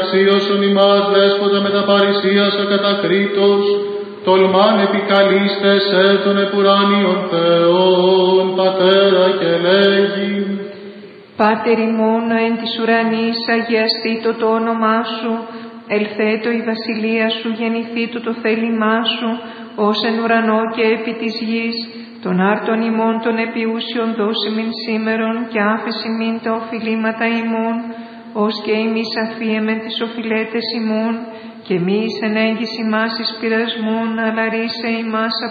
Αξίωσον ημάς δέσποτα με τα παρησίας ακατακρίτως, τολμάν επικαλείστε σε τον επουράνιον Θεόν, Πατέρα και λέγει. Πάτερ ημών εν της ουρανής, αγιαστήτω το όνομά σου, ελθέτω η βασιλεία σου, γεννηθήτω το θέλημά σου, ως εν ουρανό και επί της γης. Των άρτων ημών των επιούσιων δώσιμην σήμερον και άφεσιμην τα οφειλήματα ημών, ως και εμείς αφίεμεν τις οφειλέτες ημών, και μη εις ενέγγις ημάς εις πειρασμόν, αλλά ρίσε ημάς